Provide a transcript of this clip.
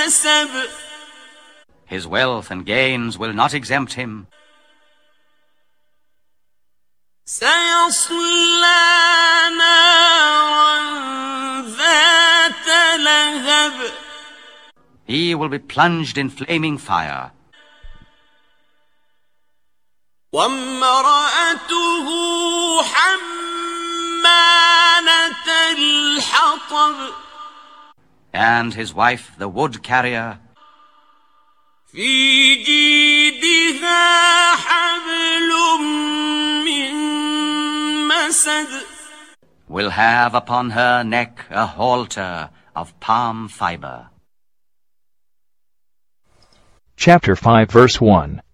نسب. His wealth and gains will not exempt him. سيصلى نارا ذات لهب. He will be plunged in flaming fire. وامرأته حمالة الحطب. And his wife, the wood carrier, في جيدها حبل من مسد. will have upon her neck a halter of palm fiber. Chapter 5 verse 1.